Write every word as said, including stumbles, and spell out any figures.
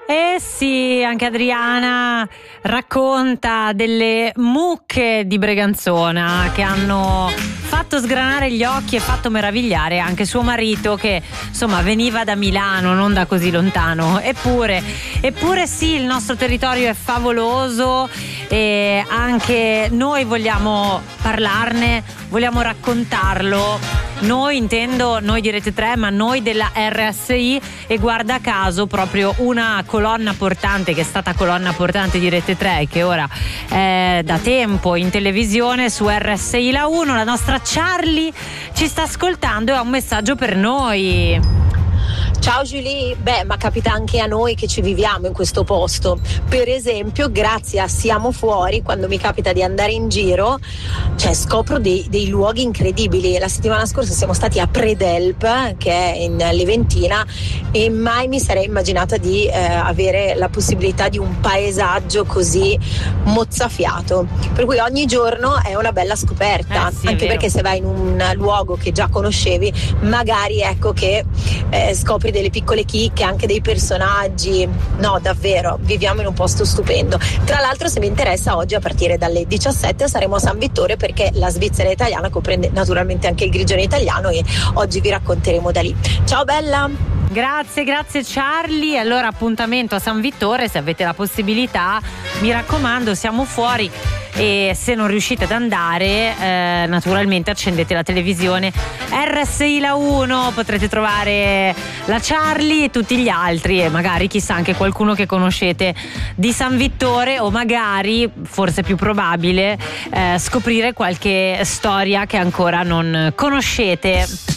Eh sì, anche Adriana racconta delle mucche di Breganzona che hanno fatto sgranare gli occhi e fatto meravigliare anche suo marito, che insomma veniva da Milano, non da così lontano. Eppure, eppure sì, il nostro territorio è favoloso e anche noi vogliamo parlarne, vogliamo raccontarlo. Noi intendo, noi di Rete tre, ma noi della R S I, e guarda caso proprio una colonna portante che è stata colonna portante di Rete tre, che ora è da tempo in televisione su R S I La uno, la nostra Charlie ci sta ascoltando e ha un messaggio per noi. Ciao Julie, beh, ma capita anche a noi che ci viviamo in questo posto. Per esempio, grazie a Siamo Fuori, quando mi capita di andare in giro, cioè scopro dei, dei luoghi incredibili. La settimana scorsa siamo stati a Predelp, che è in Leventina, e mai mi sarei immaginata di eh, avere la possibilità di un paesaggio così mozzafiato. Per cui ogni giorno è una bella scoperta, eh sì, anche perché se vai in un luogo che già conoscevi, magari ecco che eh, scopri delle piccole chicche, anche dei personaggi. No, davvero, viviamo in un posto stupendo. Tra l'altro, se vi interessa, oggi a partire dalle diciassette saremo a San Vittore, perché la Svizzera italiana comprende naturalmente anche il Grigione italiano, e oggi vi racconteremo da lì. Ciao bella! Grazie, grazie Charlie. Allora, appuntamento a San Vittore, se avete la possibilità, mi raccomando, Siamo Fuori. E se non riuscite ad andare, eh, naturalmente accendete la televisione R S I La uno, potrete trovare la Charlie e tutti gli altri, e magari chissà anche qualcuno che conoscete di San Vittore, o magari, forse più probabile, eh, scoprire qualche storia che ancora non conoscete.